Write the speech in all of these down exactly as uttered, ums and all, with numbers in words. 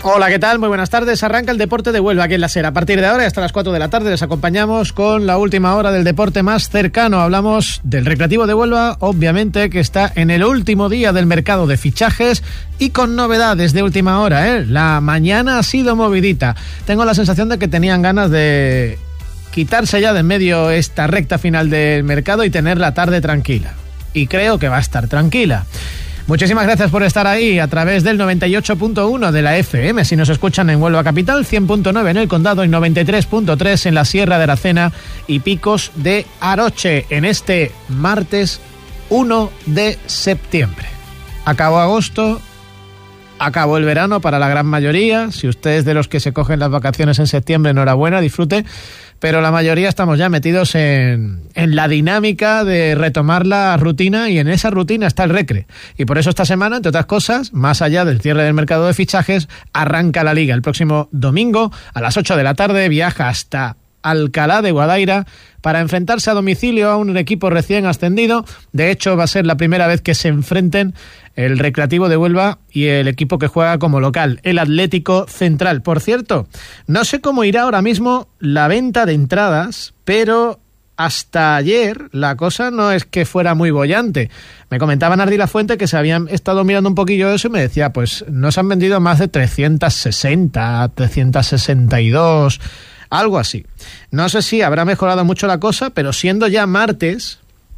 Hola, ¿qué tal? Muy buenas tardes. Arranca el Deporte de Huelva aquí en la SER. A partir de ahora y hasta las cuatro de la tarde les acompañamos con la última hora del deporte más cercano. Hablamos del Recreativo de Huelva, obviamente, que está en el último día del mercado de fichajes y con novedades de última hora, ¿eh? La mañana ha sido movidita. Tengo la sensación de que tenían ganas de quitarse ya de en medio esta recta final del mercado y tener la tarde tranquila. Y creo que va a estar tranquila. Muchísimas gracias por estar ahí a través del noventa y ocho punto uno de la F M. Si nos escuchan en Huelva Capital, cien punto nueve en el Condado y noventa y tres punto tres en la Sierra de Aracena y Picos de Aroche en este martes uno de septiembre. Acabó agosto, acabó el verano para la gran mayoría. Si usted es de los que se cogen las vacaciones en septiembre, enhorabuena, disfrute. Pero la mayoría estamos ya metidos en, en la dinámica de retomar la rutina y en esa rutina está el Recre. Y por eso esta semana, entre otras cosas, más allá del cierre del mercado de fichajes, arranca la Liga. El próximo domingo a las ocho de la tarde viaja hasta Alcalá de Guadaira para enfrentarse a domicilio a un equipo recién ascendido. De hecho, va a ser la primera vez que se enfrenten el Recreativo de Huelva y el equipo que juega como local, el Atlético Central. Por cierto, no sé cómo irá ahora mismo la venta de entradas, pero hasta ayer la cosa no es que fuera muy boyante. Me comentaba Nardi Lafuente que se habían estado mirando un poquillo eso y me decía, pues no se han vendido más de trescientos sesenta, trescientos sesenta y dos... algo así. No sé si habrá mejorado mucho la cosa, pero siendo ya martes,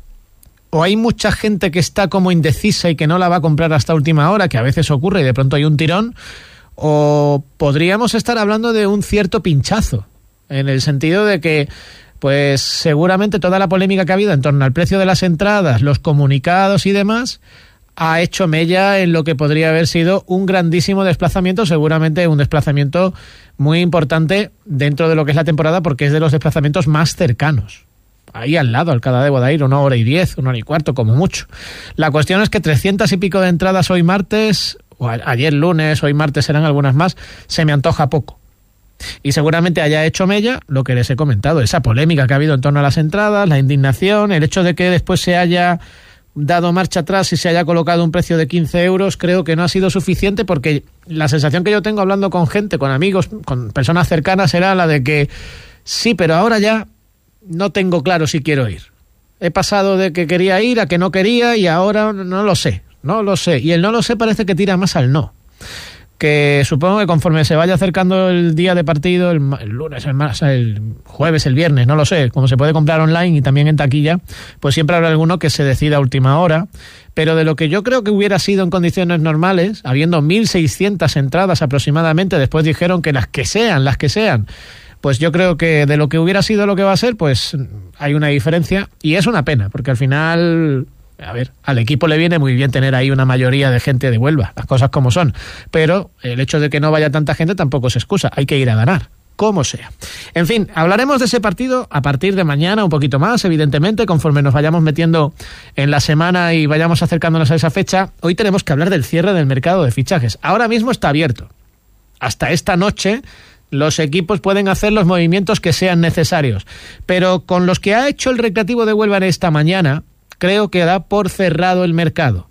o hay mucha gente que está como indecisa y que no la va a comprar hasta última hora, que a veces ocurre y de pronto hay un tirón, o podríamos estar hablando de un cierto pinchazo, en el sentido de que pues seguramente toda la polémica que ha habido en torno al precio de las entradas, los comunicados y demás, ha hecho mella en lo que podría haber sido un grandísimo desplazamiento, seguramente un desplazamiento muy importante dentro de lo que es la temporada, porque es de los desplazamientos más cercanos. Ahí al lado, Alcalá de Guadaira, una hora y diez, una hora y cuarto, como mucho. La cuestión es que trescientas y pico de entradas hoy martes, o a- ayer lunes, hoy martes serán algunas más, se me antoja poco. Y seguramente haya hecho mella lo que les he comentado, esa polémica que ha habido en torno a las entradas, la indignación, el hecho de que después se haya dado marcha atrás y se haya colocado un precio de quince euros, creo que no ha sido suficiente, porque la sensación que yo tengo hablando con gente, con amigos, con personas cercanas, era la de que sí, pero ahora ya no tengo claro si quiero ir. He pasado de que quería ir a que no quería y ahora no lo sé, no lo sé. Y el no lo sé parece que tira más al no. Que supongo que conforme se vaya acercando el día de partido, el, el lunes, el, martes, el jueves, el viernes, no lo sé, como se puede comprar online y también en taquilla, pues siempre habrá alguno que se decida a última hora. Pero de lo que yo creo que hubiera sido en condiciones normales, habiendo mil seiscientas entradas aproximadamente, después dijeron que las que sean, las que sean, pues yo creo que de lo que hubiera sido lo que va a ser, pues hay una diferencia y es una pena, porque al final, a ver, al equipo le viene muy bien tener ahí una mayoría de gente de Huelva, las cosas como son, pero el hecho de que no vaya tanta gente tampoco es excusa, hay que ir a ganar, como sea. En fin, hablaremos de ese partido a partir de mañana, un poquito más, evidentemente, conforme nos vayamos metiendo en la semana y vayamos acercándonos a esa fecha. Hoy tenemos que hablar del cierre del mercado de fichajes. Ahora mismo está abierto. Hasta esta noche los equipos pueden hacer los movimientos que sean necesarios, pero con los que ha hecho el Recreativo de Huelva esta mañana, creo que da por cerrado el mercado.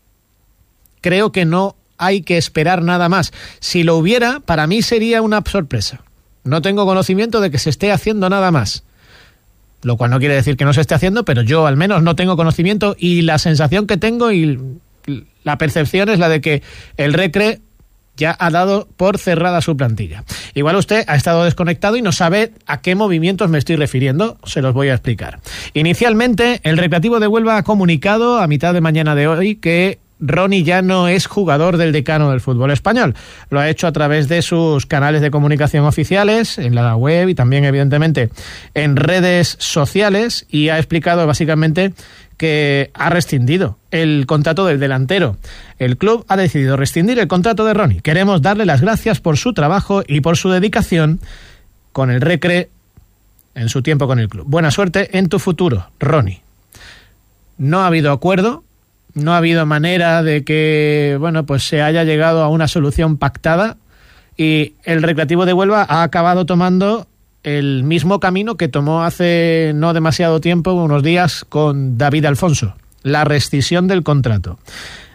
Creo que no hay que esperar nada más. Si lo hubiera, para mí sería una sorpresa. No tengo conocimiento de que se esté haciendo nada más. Lo cual no quiere decir que no se esté haciendo, pero yo al menos no tengo conocimiento y la sensación que tengo y la percepción es la de que el Recre ya ha dado por cerrada su plantilla. Igual usted ha estado desconectado y no sabe a qué movimientos me estoy refiriendo, se los voy a explicar. Inicialmente, el Recreativo de Huelva ha comunicado a mitad de mañana de hoy que Ronnie ya no es jugador del decano del fútbol español. Lo ha hecho a través de sus canales de comunicación oficiales, en la web y también, evidentemente, en redes sociales, y ha explicado básicamente que ha rescindido el contrato del delantero. El club ha decidido rescindir el contrato de Ronnie. Queremos darle las gracias por su trabajo y por su dedicación con el Recre en su tiempo con el club. Buena suerte en tu futuro, Ronnie. No ha habido acuerdo, no ha habido manera de que, bueno, pues se haya llegado a una solución pactada y el Recreativo de Huelva ha acabado tomando el mismo camino que tomó hace no demasiado tiempo, unos días, con David Alfonso, la rescisión del contrato.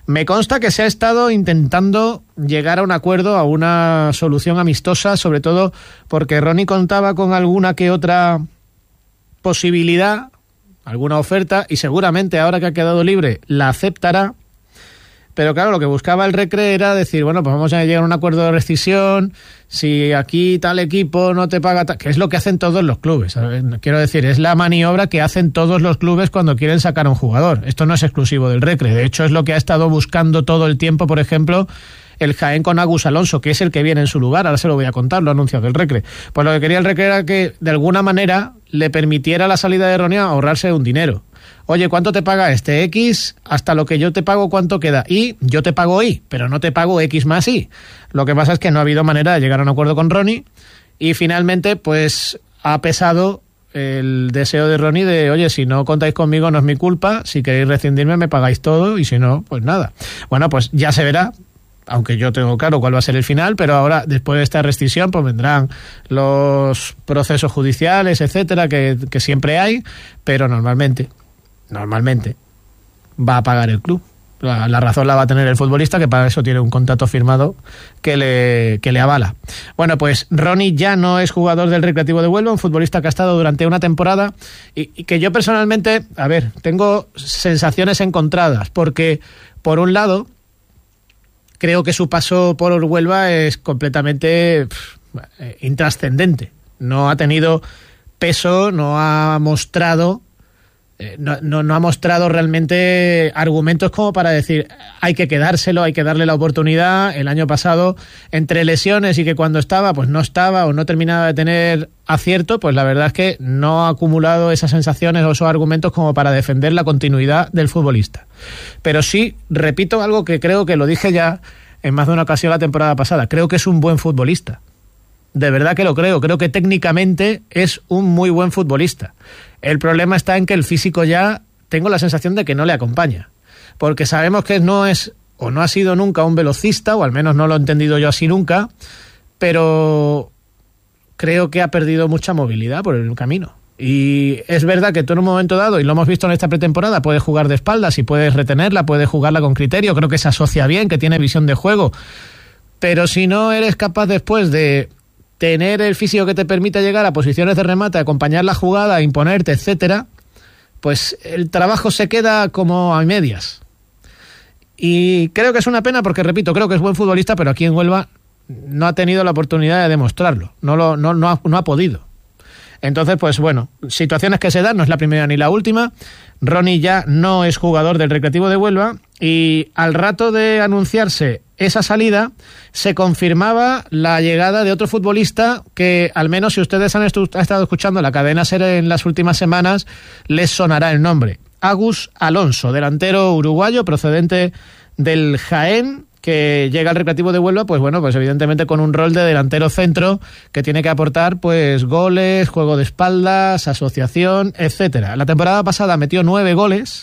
Me consta que se ha estado intentando llegar a un acuerdo, a una solución amistosa, sobre todo porque Ronnie contaba con alguna que otra posibilidad, alguna oferta, y seguramente ahora que ha quedado libre la aceptará. Pero claro, lo que buscaba el Recre era decir, bueno, pues vamos a llegar a un acuerdo de rescisión, si aquí tal equipo no te paga, que es lo que hacen todos los clubes, ¿sabes? Quiero decir, es la maniobra que hacen todos los clubes cuando quieren sacar a un jugador. Esto no es exclusivo del Recre, de hecho es lo que ha estado buscando todo el tiempo, por ejemplo, el Jaén con Agus Alonso, que es el que viene en su lugar, ahora se lo voy a contar, lo ha anunciado el Recre. Pues lo que quería el Recre era que, de alguna manera, le permitiera la salida de Ronnie ahorrarse un dinero. Oye, ¿cuánto te paga este? X, hasta lo que yo te pago, ¿cuánto queda? Y yo te pago Y, pero no te pago X más Y. Lo que pasa es que no ha habido manera de llegar a un acuerdo con Ronnie y finalmente, pues, ha pesado el deseo de Ronnie de, oye, si no contáis conmigo no es mi culpa, si queréis rescindirme me pagáis todo y si no, pues nada. Bueno, pues ya se verá, aunque yo tengo claro cuál va a ser el final, pero ahora, después de esta rescisión, pues vendrán los procesos judiciales, etcétera, que, que siempre hay, pero normalmente... normalmente va a pagar el club. La, la razón la va a tener el futbolista, que para eso tiene un contrato firmado que le, que le avala. Bueno, pues Ronnie ya no es jugador del Recreativo de Huelva, un futbolista que ha estado durante una temporada y, y que yo personalmente, a ver, tengo sensaciones encontradas, porque por un lado creo que su paso por Huelva es completamente pff, intrascendente. No ha tenido peso, no ha mostrado No, no, no ha mostrado realmente argumentos como para decir hay que quedárselo, hay que darle la oportunidad. El año pasado, entre lesiones y que cuando estaba, pues no estaba o no terminaba de tener acierto, pues la verdad es que no ha acumulado esas sensaciones o esos argumentos como para defender la continuidad del futbolista. Pero sí, repito algo que creo que lo dije ya en más de una ocasión la temporada pasada, creo que es un buen futbolista. De verdad que lo creo, creo que técnicamente es un muy buen futbolista. El problema está en que el físico ya tengo la sensación de que no le acompaña, porque sabemos que no es o no ha sido nunca un velocista, o al menos no lo he entendido yo así nunca, pero creo que ha perdido mucha movilidad por el camino. Y es verdad que tú en un momento dado, y lo hemos visto en esta pretemporada, puedes jugar de espaldas y puedes retenerla, puedes jugarla con criterio, creo que se asocia bien, que tiene visión de juego, pero si no eres capaz después de tener el físico que te permita llegar a posiciones de remate, acompañar la jugada, imponerte, etcétera, pues el trabajo se queda como a medias. Y creo que es una pena porque, repito, creo que es buen futbolista, pero aquí en Huelva no ha tenido la oportunidad de demostrarlo, no, lo, no, no, ha, no ha podido. Entonces, pues bueno, situaciones que se dan, no es la primera ni la última. Ronnie ya no es jugador del Recreativo de Huelva y al rato de anunciarse esa salida se confirmaba la llegada de otro futbolista que, al menos si ustedes han estu- estado escuchando la cadena SER en las últimas semanas, les sonará el nombre. Agus Alonso, delantero uruguayo procedente del Jaén, que llega al Recreativo de Huelva, pues bueno, pues evidentemente con un rol de delantero centro que tiene que aportar pues goles, juego de espaldas, asociación, etcétera. La temporada pasada metió nueve goles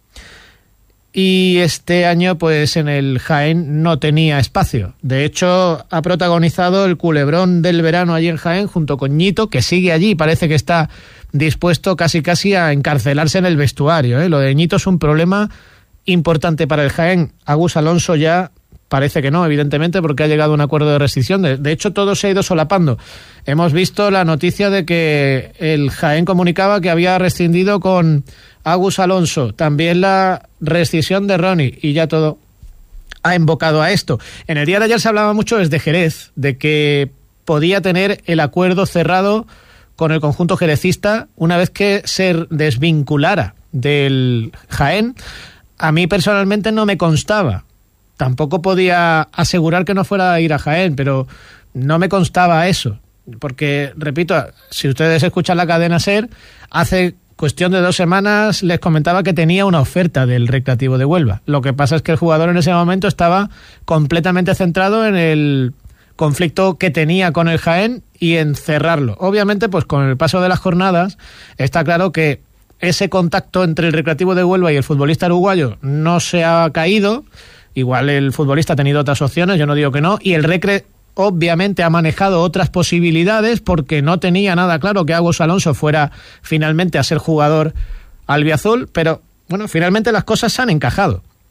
y este año pues en el Jaén no tenía espacio. De hecho, ha protagonizado el culebrón del verano allí en Jaén junto con Ñito, que sigue allí y parece que está dispuesto casi casi a encarcelarse en el vestuario, ¿eh? Lo de Ñito es un problema importante para el Jaén. Agus Alonso ya parece que no, evidentemente, porque ha llegado a un acuerdo de rescisión. De, de hecho, todo se ha ido solapando. Hemos visto la noticia de que el Jaén comunicaba que había rescindido con Agus Alonso, también la rescisión de Ronnie, y ya todo ha invocado a esto. En el día de ayer se hablaba mucho desde Jerez, de que podía tener el acuerdo cerrado con el conjunto jerezista una vez que se desvinculara del Jaén. A mí personalmente no me constaba. Tampoco podía asegurar que no fuera a ir a Jaén, pero no me constaba eso. Porque, repito, si ustedes escuchan la cadena SER, hace cuestión de dos semanas les comentaba que tenía una oferta del Recreativo de Huelva. Lo que pasa es que el jugador en ese momento estaba completamente centrado en el conflicto que tenía con el Jaén y en cerrarlo. Obviamente, pues con el paso de las jornadas, está claro que ese contacto entre el Recreativo de Huelva y el futbolista uruguayo no se ha caído. Igual el futbolista ha tenido otras opciones, yo no digo que no, y el Recre obviamente ha manejado otras posibilidades porque no tenía nada claro que Agus Alonso fuera finalmente a ser jugador albiazul, pero bueno, finalmente las cosas se han encajado.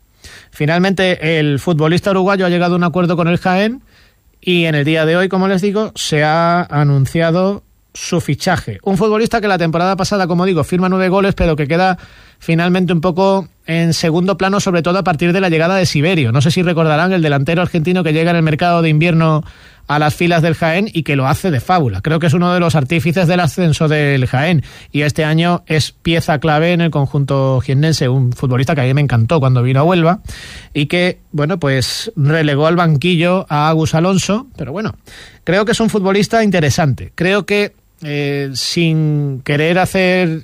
Finalmente, el futbolista uruguayo ha llegado a un acuerdo con el Jaén y en el día de hoy, como les digo, se ha anunciado su fichaje. Un futbolista que la temporada pasada, como digo, firma nueve goles, pero que queda finalmente un poco en segundo plano, sobre todo a partir de la llegada de Siberio. No sé si recordarán el delantero argentino que llega en el mercado de invierno a las filas del Jaén y que lo hace de fábula. Creo que es uno de los artífices del ascenso del Jaén y este año es pieza clave en el conjunto jiennense, un futbolista que a mí me encantó cuando vino a Huelva y que, bueno, pues relegó al banquillo a Agus Alonso, pero bueno, creo que es un futbolista interesante. Creo que eh, sin querer hacer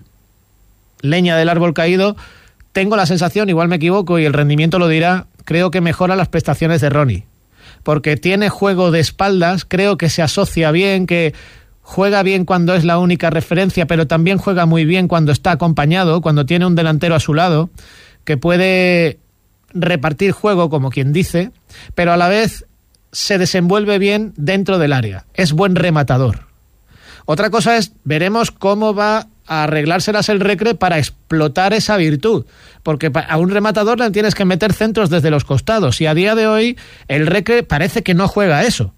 leña del árbol caído, tengo la sensación, igual me equivoco y el rendimiento lo dirá, creo que mejora las prestaciones de Ronnie, porque tiene juego de espaldas, creo que se asocia bien, que juega bien cuando es la única referencia, pero también juega muy bien cuando está acompañado, cuando tiene un delantero a su lado, que puede repartir juego, como quien dice, pero a la vez se desenvuelve bien dentro del área, es buen rematador. Otra cosa es, veremos cómo va a arreglárselas el Recre para explotar esa virtud, porque a un rematador le tienes que meter centros desde los costados y a día de hoy el Recre parece que no juega eso.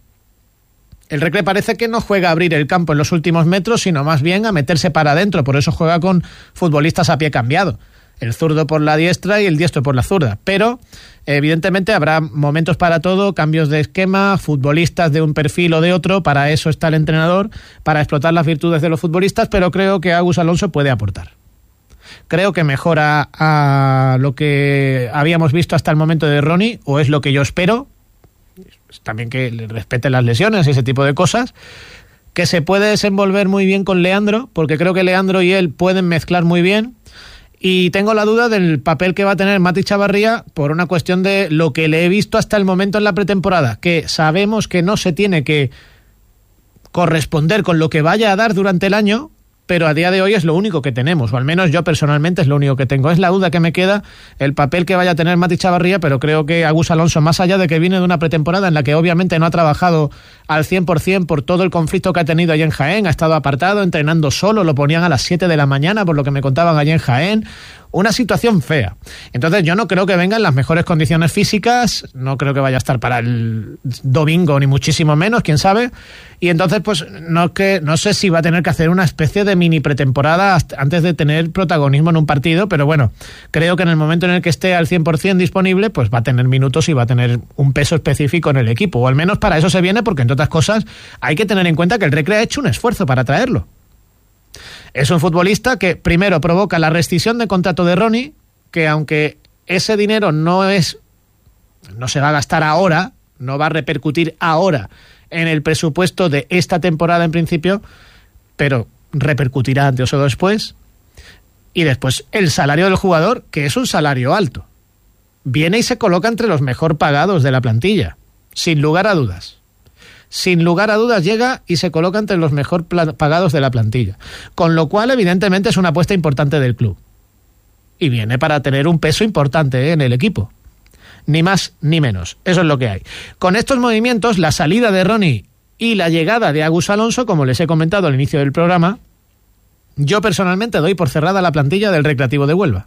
El Recre parece que no juega a abrir el campo en los últimos metros, sino más bien a meterse para adentro, por eso juega con futbolistas a pie cambiado, el zurdo por la diestra y el diestro por la zurda, pero evidentemente habrá momentos para todo, cambios de esquema, futbolistas de un perfil o de otro, para eso está el entrenador, para explotar las virtudes de los futbolistas, pero creo que Agus Alonso puede aportar. Creo que mejora a lo que habíamos visto hasta el momento de Ronnie, o es lo que yo espero, también que le respete las lesiones y ese tipo de cosas, que se puede desenvolver muy bien con Leandro, porque creo que Leandro y él pueden mezclar muy bien. Y tengo la duda del papel que va a tener Mati Chavarría por una cuestión de lo que le he visto hasta el momento en la pretemporada, que sabemos que no se tiene que corresponder con lo que vaya a dar durante el año, pero a día de hoy es lo único que tenemos, o al menos yo personalmente es lo único que tengo. Es la duda que me queda, el papel que vaya a tener Mati Chavarría, pero creo que Agus Alonso, más allá de que viene de una pretemporada en la que obviamente no ha trabajado al cien por ciento por todo el conflicto que ha tenido allí en Jaén, ha estado apartado, entrenando solo, lo ponían a las siete de la mañana, por lo que me contaban allí en Jaén, una situación fea. Entonces yo no creo que venga en las mejores condiciones físicas, no creo que vaya a estar para el domingo, ni muchísimo menos, quién sabe, y entonces pues no, que, no sé si va a tener que hacer una especie de mini pretemporada antes de tener protagonismo en un partido, pero bueno, creo que en el momento en el que esté al cien por ciento disponible, pues va a tener minutos y va a tener un peso específico en el equipo, o al menos para eso se viene, porque entre otras cosas hay que tener en cuenta que el Recre ha hecho un esfuerzo para traerlo. Es un futbolista que primero provoca la rescisión de contrato de Ronnie, que aunque ese dinero no es, no se va a gastar ahora, no va a repercutir ahora en el presupuesto de esta temporada en principio, pero repercutirá antes o después. Y después el salario del jugador, que es un salario alto, viene y se coloca entre los mejor pagados de la plantilla, sin lugar a dudas. Sin lugar a dudas llega y se coloca entre los mejor pagados de la plantilla. Con lo cual, evidentemente, es una apuesta importante del club. Y viene para tener un peso importante ¿eh? en el equipo. Ni más ni menos. Eso es lo que hay. Con estos movimientos, la salida de Ronnie y la llegada de Agus Alonso, como les he comentado al inicio del programa, yo personalmente doy por cerrada la plantilla del Recreativo de Huelva.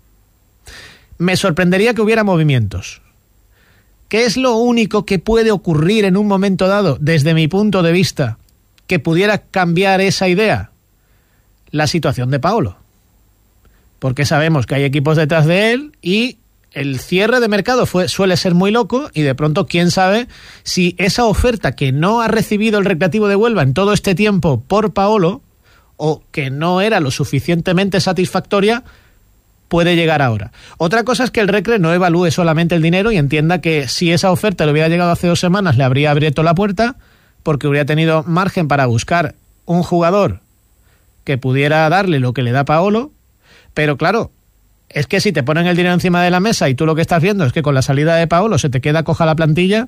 Me sorprendería que hubiera movimientos. ¿Qué es lo único que puede ocurrir en un momento dado, desde mi punto de vista, que pudiera cambiar esa idea? La situación de Paolo. Porque sabemos que hay equipos detrás de él y el cierre de mercado fue, suele ser muy loco y de pronto quién sabe si esa oferta que no ha recibido el Recreativo de Huelva en todo este tiempo por Paolo, o que no era lo suficientemente satisfactoria, puede llegar ahora. Otra cosa es que el Recre no evalúe solamente el dinero y entienda que si esa oferta le hubiera llegado hace dos semanas le habría abierto la puerta, porque hubiera tenido margen para buscar un jugador que pudiera darle lo que le da Paolo, pero claro, es que si te ponen el dinero encima de la mesa y tú lo que estás viendo es que con la salida de Paolo se te queda coja la plantilla,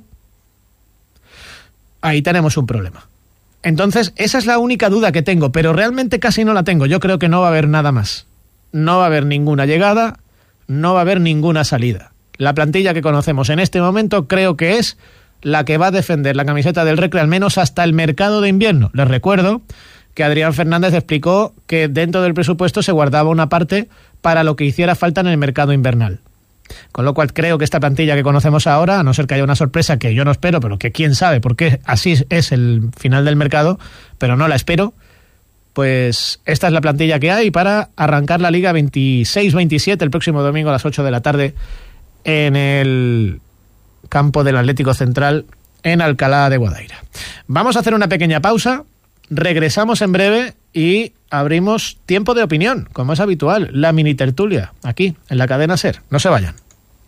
ahí tenemos un problema. Entonces, esa es la única duda que tengo, pero realmente casi no la tengo. Yo creo que no va a haber nada más. No va a haber ninguna llegada, no va a haber ninguna salida. La plantilla que conocemos en este momento creo que es la que va a defender la camiseta del Recre al menos hasta el mercado de invierno. Les recuerdo que Adrián Fernández explicó que dentro del presupuesto se guardaba una parte para lo que hiciera falta en el mercado invernal. Con lo cual creo que esta plantilla que conocemos ahora, a no ser que haya una sorpresa que yo no espero, pero que quién sabe, porque así es el final del mercado, pero no la espero, pues esta es la plantilla que hay para arrancar la Liga veintiséis veintisiete el próximo domingo a las ocho de la tarde en el campo del Atlético Central en Alcalá de Guadaira. Vamos a hacer una pequeña pausa, regresamos en breve y abrimos tiempo de opinión, como es habitual, la mini tertulia, aquí, en la cadena SER. No se vayan.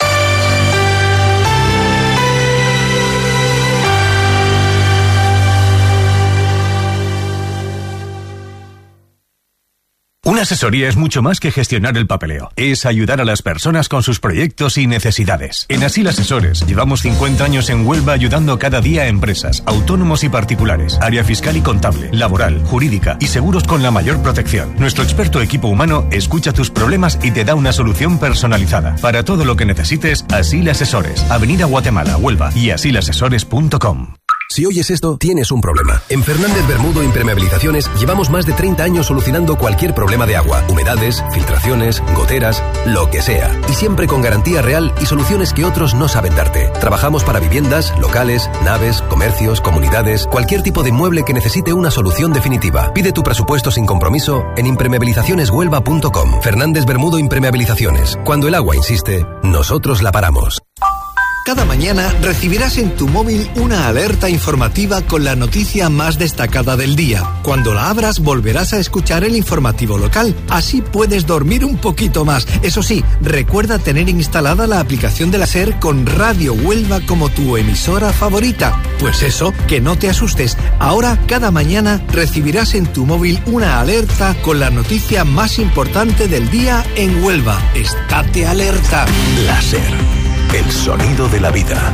Una asesoría es mucho más que gestionar el papeleo. Es ayudar a las personas con sus proyectos y necesidades. En Asil Asesores llevamos cincuenta años en Huelva ayudando cada día a empresas, autónomos y particulares, área fiscal y contable, laboral, jurídica y seguros con la mayor protección. Nuestro experto equipo humano escucha tus problemas y te da una solución personalizada. Para todo lo que necesites, Asil Asesores, Avenida Guatemala, Huelva y asil asesores punto com. Si oyes esto, tienes un problema. En Fernández Bermudo Impermeabilizaciones llevamos más de treinta años solucionando cualquier problema de agua, humedades, filtraciones, goteras, lo que sea. Y siempre con garantía real y soluciones que otros no saben darte. Trabajamos para viviendas, locales, naves, comercios, comunidades, cualquier tipo de inmueble que necesite una solución definitiva. Pide tu presupuesto sin compromiso en impermeabilizaciones huelva punto com. Fernández Bermudo Impermeabilizaciones. Cuando el agua insiste, nosotros la paramos. Cada mañana recibirás en tu móvil una alerta informativa con la noticia más destacada del día. Cuando la abras volverás a escuchar el informativo local. Así puedes dormir un poquito más. Eso sí, recuerda tener instalada la aplicación de la SER con Radio Huelva como tu emisora favorita. Pues eso, que no te asustes. Ahora, cada mañana recibirás en tu móvil una alerta con la noticia más importante del día en Huelva. Estate alerta. La SER. El sonido de la vida.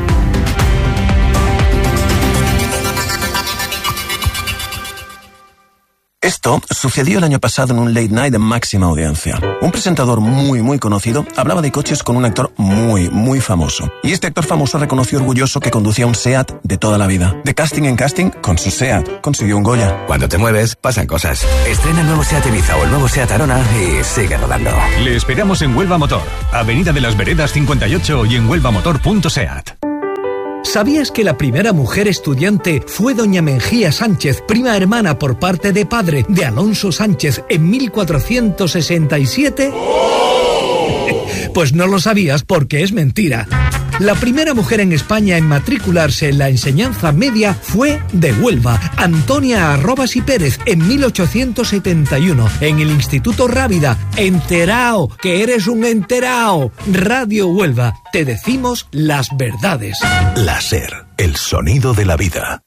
Esto sucedió el año pasado en un late night de máxima audiencia. Un presentador muy, muy conocido hablaba de coches con un actor muy, muy famoso. Y este actor famoso reconoció orgulloso que conducía un SEAT de toda la vida. De casting en casting, con su SEAT, consiguió un Goya. Cuando te mueves, pasan cosas. Estrena el nuevo SEAT Ibiza o el nuevo SEAT Arona y sigue rodando. Le esperamos en Huelva Motor, Avenida de las Veredas cincuenta y ocho y en huelva motor punto seat. ¿Sabías que la primera mujer estudiante fue doña Mengía Sánchez, prima hermana por parte de padre de Alonso Sánchez, en mil cuatrocientos sesenta y siete? ¡Oh! Pues no lo sabías porque es mentira. La primera mujer en España en matricularse en la enseñanza media fue de Huelva, Antonia Arrobas y Pérez, en mil ochocientos setenta y uno, en el Instituto Rábida. ¡Enterao! ¡Que eres un enterao! Radio Huelva, te decimos las verdades. La SER, el sonido de la vida.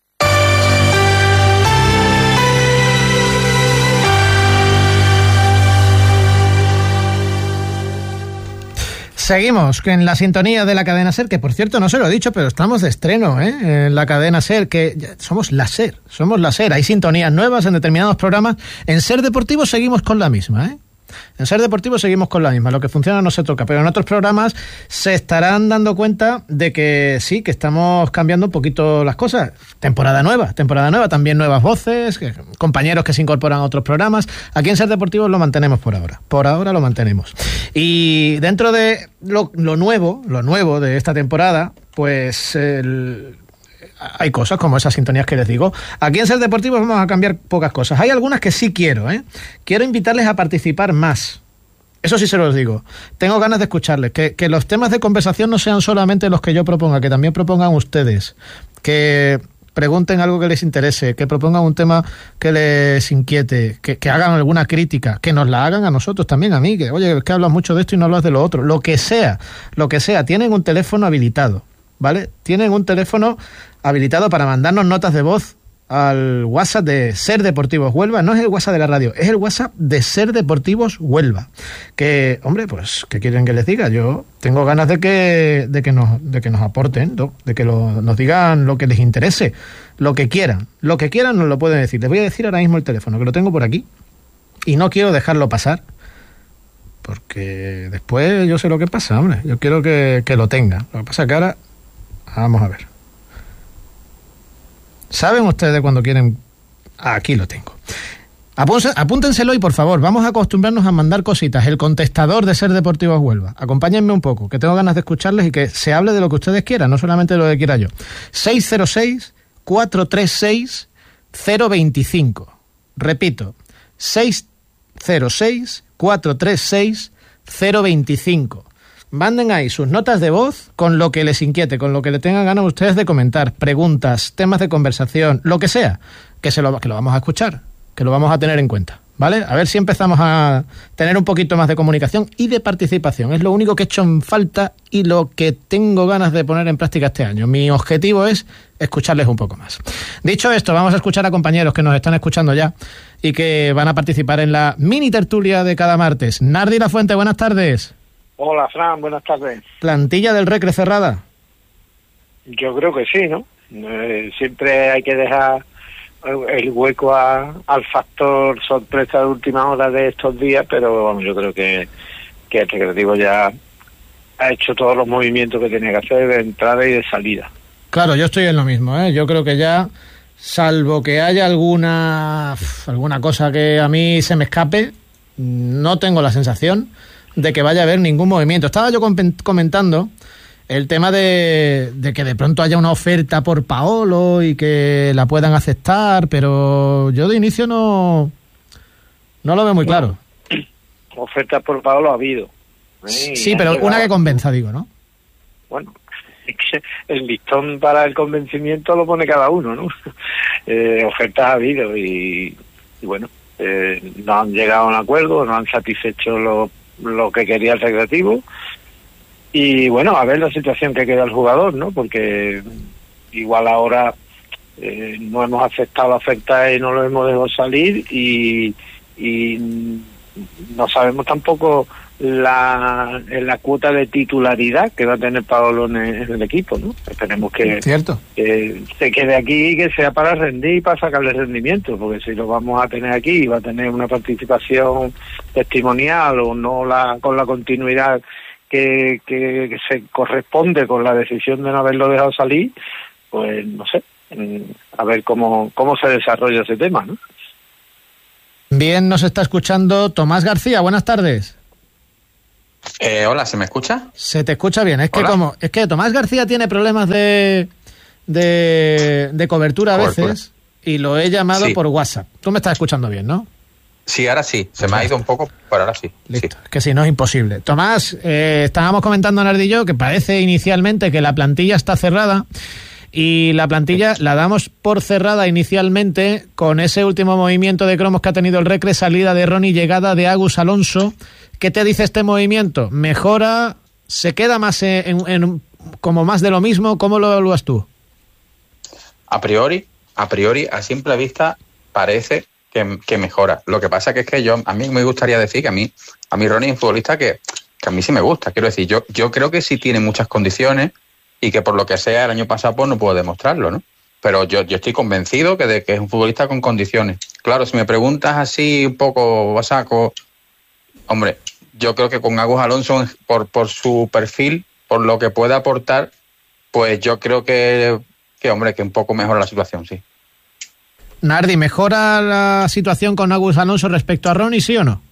Seguimos en la sintonía de la cadena SER, que por cierto no se lo he dicho, pero estamos de estreno, ¿eh? En la cadena SER, que ya somos la SER, somos la SER. Hay sintonías nuevas en determinados programas. En SER Deportivo seguimos con la misma, ¿eh? En SER Deportivo seguimos con la misma, lo que funciona no se toca, pero en otros programas se estarán dando cuenta de que sí, que estamos cambiando un poquito las cosas. Temporada nueva, temporada nueva, también nuevas voces, que, compañeros que se incorporan a otros programas. Aquí en SER Deportivo lo mantenemos por ahora, por ahora lo mantenemos. Y dentro de lo, lo nuevo, lo nuevo de esta temporada, pues el... hay cosas como esas sintonías que les digo. Aquí en SER Deportivo vamos a cambiar pocas cosas. Hay algunas que sí quiero, ¿eh? Quiero invitarles a participar más. Eso sí se los digo. Tengo ganas de escucharles. Que, que los temas de conversación no sean solamente los que yo proponga, que también propongan ustedes. Que pregunten algo que les interese, que propongan un tema que les inquiete, que, que hagan alguna crítica, que nos la hagan a nosotros también, a mí. Que, oye, es que hablas mucho de esto y no hablas de lo otro. Lo que sea, lo que sea. Tienen un teléfono habilitado, ¿vale? Tienen un teléfono habilitado para mandarnos notas de voz al WhatsApp de SER Deportivos Huelva. No es el WhatsApp de la radio, es el WhatsApp de SER Deportivos Huelva. Que, hombre, pues, ¿qué quieren que les diga? Yo tengo ganas de que, de que, nos, de que nos aporten, ¿no? De que lo, nos digan lo que les interese, lo que quieran. Lo que quieran nos lo pueden decir. Les voy a decir ahora mismo el teléfono, que lo tengo por aquí, y no quiero dejarlo pasar, porque después yo sé lo que pasa, hombre. Yo quiero que, que lo tengan. Lo que pasa es que ahora... Vamos a ver. ¿Saben ustedes cuando quieren? Aquí lo tengo. Apúnse- apúntenselo y por favor, vamos a acostumbrarnos a mandar cositas. El contestador de Ser Deportivos Huelva. Acompáñenme un poco, que tengo ganas de escucharles y que se hable de lo que ustedes quieran, no solamente de lo que quiera yo. seis cero seis, cuatro tres seis, cero dos cinco. Repito, seis cero seis, cuatro tres seis, cero dos cinco. Manden ahí sus notas de voz con lo que les inquiete, con lo que le tengan ganas ustedes de comentar, preguntas, temas de conversación, lo que sea, que, se lo, que lo vamos a escuchar, que lo vamos a tener en cuenta, ¿vale? A ver si empezamos a tener un poquito más de comunicación y de participación. Es lo único que he hecho en falta y lo que tengo ganas de poner en práctica este año. Mi objetivo es escucharles un poco más. Dicho esto, vamos a escuchar a compañeros que nos están escuchando ya y que van a participar en la mini tertulia de cada martes. Nardi Lafuente, buenas tardes. Hola, Fran, buenas tardes. ¿Plantilla del Recre cerrada? Yo creo que sí, ¿no? Eh, siempre hay que dejar el hueco a, al factor sorpresa de última hora de estos días, pero vamos, yo creo que, que el Recreativo ya ha hecho todos los movimientos que tenía que hacer de entrada y de salida. Claro, yo estoy en lo mismo, ¿eh? Yo creo que ya, salvo que haya alguna, alguna cosa que a mí se me escape, no tengo la sensación de que vaya a haber ningún movimiento. Estaba yo comentando el tema de, de que de pronto haya una oferta por Paolo y que la puedan aceptar, pero yo de inicio no no lo veo muy claro. No, oferta por Paolo ha habido. ¿eh? Sí, pero una que convenza, digo, ¿no? Bueno, es que el listón para el convencimiento lo pone cada uno, ¿no? Eh, ofertas ha habido y, y bueno, eh, no han llegado a un acuerdo, no han satisfecho los lo que quería el Recreativo y bueno, a ver la situación que queda el jugador, ¿no? Porque igual ahora eh, no hemos aceptado la oferta y no lo hemos dejado salir y, y no sabemos tampoco la, la cuota de titularidad que va a tener Paolo en el, en el equipo, ¿no? Esperemos que, ¿Cierto? que se quede aquí y que sea para rendir y para sacarle rendimiento, porque si lo vamos a tener aquí y va a tener una participación testimonial o no la con la continuidad que, que, que se corresponde con la decisión de no haberlo dejado salir, pues no sé, a ver cómo, cómo se desarrolla ese tema, ¿no? Bien, nos está escuchando Tomás García, buenas tardes. Eh, hola, ¿se me escucha? Se te escucha bien. Es que Hola. como es que Tomás García tiene problemas de de, de cobertura a Cobertura. veces y lo he llamado Sí. por WhatsApp. Tú me estás escuchando bien, ¿no? Sí, ahora sí. Se me ha ido un poco, pero ahora sí. Listo. Sí. Es que si no es imposible. Tomás, eh, estábamos comentando Nardi y yo que parece inicialmente que la plantilla está cerrada y la plantilla la damos por cerrada inicialmente con ese último movimiento de cromos que ha tenido el Recre, salida de Ronnie, llegada de Agus Alonso. ¿Qué te dice este movimiento? ¿Mejora? ¿Se queda más en, en como más de lo mismo? ¿Cómo lo evalúas tú? A priori, a priori, a simple vista, parece que, que mejora. Lo que pasa que es que yo, a mí me gustaría decir que a mí, a mí Ronnie es un futbolista que, que a mí sí me gusta. Quiero decir, yo, yo creo que sí tiene muchas condiciones y que por lo que sea el año pasado pues no puedo demostrarlo, ¿no? Pero yo, yo estoy convencido que de que es un futbolista con condiciones. Claro, si me preguntas así un poco a saco, hombre, yo creo que con Agus Alonso, por, por su perfil, por lo que puede aportar, pues yo creo que, que, hombre, que un poco mejora la situación, sí. Nardi, ¿mejora la situación con Agus Alonso respecto a Ronnie, sí o no?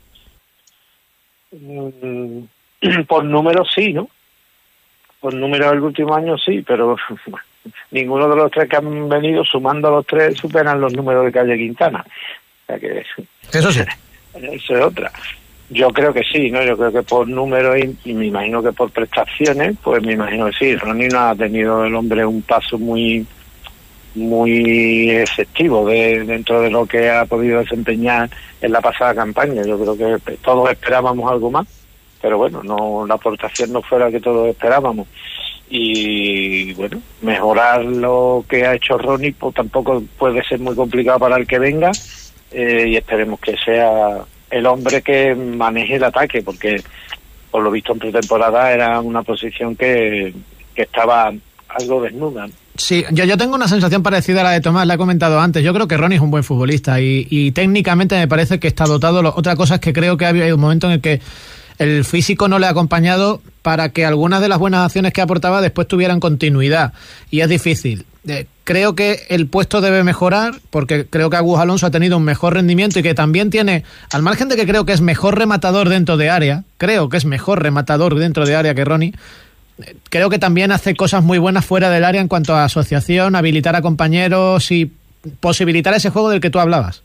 Mm, por números sí, ¿no? Por números del último año sí, pero ninguno de los tres que han venido, sumando los tres, superan los números de Calle Quintana. O sea que Eso sí. eso es otra. Yo creo que sí, ¿no? Yo creo que por números y, y me imagino que por prestaciones, pues me imagino que sí. Ronnie no ha tenido el hombre un paso muy muy efectivo de, dentro de lo que ha podido desempeñar en la pasada campaña. Yo creo que todos esperábamos algo más, pero bueno, no la aportación no fue la que todos esperábamos. Y bueno, mejorar lo que ha hecho Ronnie pues tampoco puede ser muy complicado para el que venga, eh, y esperemos que sea el hombre que maneje el ataque, porque por lo visto en pretemporada era una posición que, que estaba algo desnuda. Sí, yo, yo tengo una sensación parecida a la de Tomás, la he comentado antes. Yo creo que Ronnie es un buen futbolista y, y técnicamente me parece que está dotado. Lo, otra cosa es que creo que ha habido un momento en el que el físico no le ha acompañado para que algunas de las buenas acciones que aportaba después tuvieran continuidad, y es difícil. Eh, creo que el puesto debe mejorar, porque creo que Agus Alonso ha tenido un mejor rendimiento y que también tiene, al margen de que creo que es mejor rematador dentro de área, creo que es mejor rematador dentro de área que Ronnie, eh, creo que también hace cosas muy buenas fuera del área en cuanto a asociación, habilitar a compañeros y posibilitar ese juego del que tú hablabas.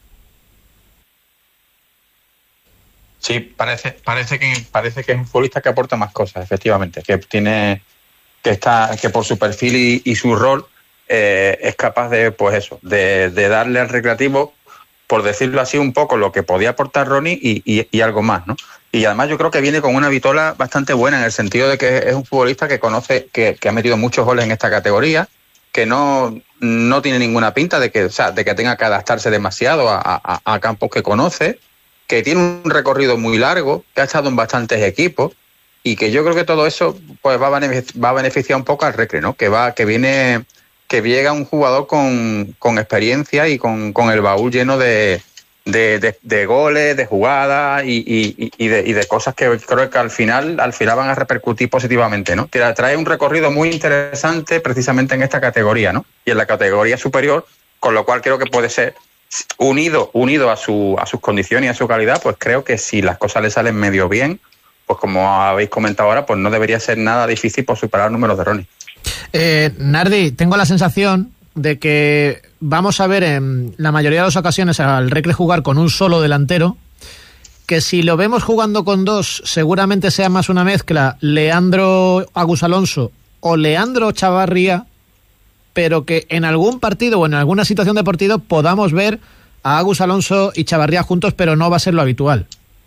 Sí, parece, parece que parece que es un futbolista que aporta más cosas, efectivamente, que tiene, que está, que por su perfil y, y su rol eh, es capaz de, pues eso, de, de darle al Recreativo, por decirlo así, un poco lo que podía aportar Ronnie y, y, y algo más, ¿no? Y además yo creo que viene con una vitola bastante buena, en el sentido de que es un futbolista que conoce, que, que ha metido muchos goles en esta categoría, que no, no tiene ninguna pinta de que, o sea, de que tenga que adaptarse demasiado a, a, a campos que conoce, que tiene un recorrido muy largo, que ha estado en bastantes equipos, y que yo creo que todo eso pues va a beneficiar, va a beneficiar un poco al Recre, ¿no? Que va, que viene, que llega un jugador con, con experiencia y con, con el baúl lleno de, de, de, de goles, de jugadas y, y, y, de, y de cosas que creo que al final, al final van a repercutir positivamente, ¿no? Trae un recorrido muy interesante precisamente en esta categoría, ¿no? Y en la categoría superior, con lo cual creo que puede ser unido unido a su a sus condiciones y a su calidad, pues creo que si las cosas le salen medio bien, pues como habéis comentado ahora, pues no debería ser nada difícil por superar números de Ronnie. Eh, Nardi, tengo la sensación de que vamos a ver en la mayoría de las ocasiones al Recre jugar con un solo delantero, que si lo vemos jugando con dos, seguramente sea más una mezcla Leandro Agus Alonso o Leandro Chavarría, pero que en algún partido o en alguna situación de partido podamos ver a Agus Alonso y Chavarría juntos, pero no va a ser lo habitual.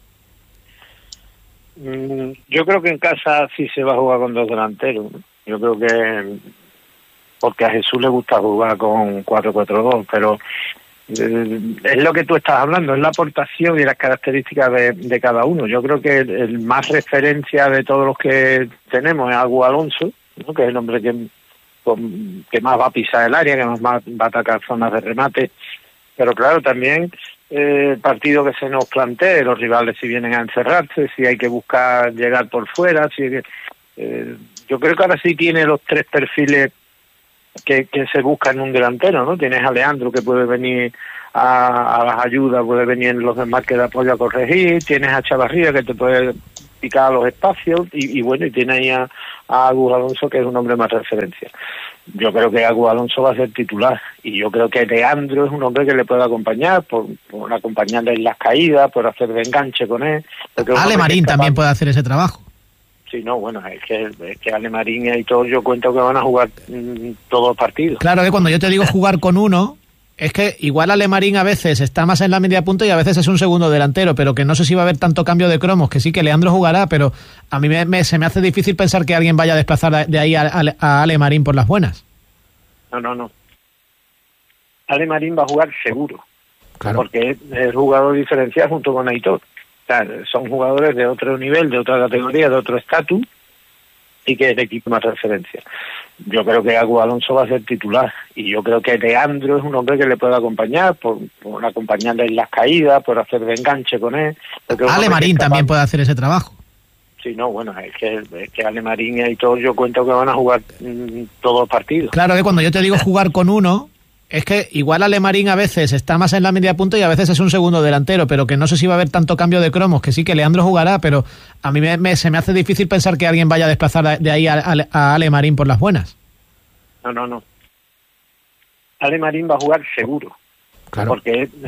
Yo creo que en casa sí se va a jugar con dos delanteros. Yo creo que porque a Jesús le gusta jugar con cuatro cuatro dos, pero eh, es lo que tú estás hablando, es la aportación y las características de, de cada uno. Yo creo que el, el más referencia de todos los que tenemos es Agus Alonso, ¿no? Que es el hombre que Con, que más va a pisar el área, que más va, va a atacar zonas de remate, pero claro, también eh, el partido que se nos plantee, los rivales si vienen a encerrarse, si hay que buscar llegar por fuera, si que, eh, yo creo que ahora sí tiene los tres perfiles que, que se busca en un delantero, ¿no? Tienes a Leandro que puede venir a, a las ayudas, puede venir en los desmarques de apoyo a corregir, tienes a Chavarría que te puede picar a los espacios y, y bueno, y tiene ahí a, a Agus Alonso, que es un hombre más referencia. Yo creo que Agus Alonso va a ser titular y yo creo que Leandro es un hombre que le puede acompañar, por, por acompañarle en las caídas, por hacer de enganche con él. Ale Marín también puede hacer ese trabajo. Sí, no, bueno, es que, es que Ale Marín y todos yo cuento que van a jugar mmm, todos los partidos. Claro que cuando yo te digo jugar con uno, es que igual Ale Marín a veces está más en la media punta y a veces es un segundo delantero, pero que no sé si va a haber tanto cambio de cromos, que sí que Leandro jugará, pero a mí me, me, se me hace difícil pensar que alguien vaya a desplazar de ahí a, a, a Ale Marín por las buenas. No, no, no. Ale Marín va a jugar seguro, claro, porque es el jugador diferencial junto con Aitor. O sea, son jugadores de otro nivel, de otra categoría, de otro estatus, y que el equipo más referencia. Yo creo que Agus Alonso va a ser titular y yo creo que Leandro es un hombre que le puede acompañar, por, por acompañarle en las caídas, por hacer de enganche con él. Ale Marín también puede hacer ese trabajo. Sí, no, bueno, es que, es que Ale Marín y todo yo cuento que van a jugar mmm, todos los partidos. Claro que cuando yo te digo jugar con uno, es que igual Ale Marín a veces está más en la media punta y a veces es un segundo delantero, pero que no sé si va a haber tanto cambio de cromos, que sí que Leandro jugará, pero a mí me, me, se me hace difícil pensar que alguien vaya a desplazar de ahí a, a, a Ale Marín por las buenas. No, no, no. Ale Marín va a jugar seguro, claro, porque es